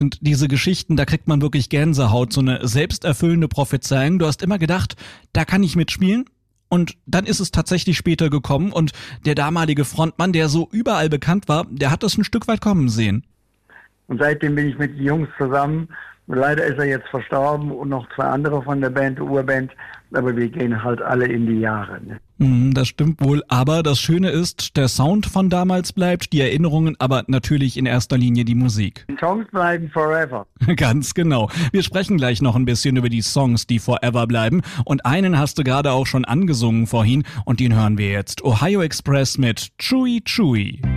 Und diese Geschichten, da kriegt man wirklich Gänsehaut, so eine selbsterfüllende Prophezeiung. Du hast immer gedacht, da kann ich mitspielen. Und dann ist es tatsächlich später gekommen und der damalige Frontmann, der so überall bekannt war, der hat das ein Stück weit kommen sehen. Und seitdem bin ich mit den Jungs zusammen. Leider ist er jetzt verstorben und noch 2 andere von der Band, der Urband. Aber wir gehen halt alle in die Jahre. Ne? Das stimmt wohl. Aber das Schöne ist, der Sound von damals bleibt, die Erinnerungen, aber natürlich in erster Linie die Musik. Die Songs bleiben forever. Ganz genau. Wir sprechen gleich noch ein bisschen über die Songs, die forever bleiben. Und einen hast du gerade auch schon angesungen vorhin und den hören wir jetzt. Ohio Express mit Chewy Chewy.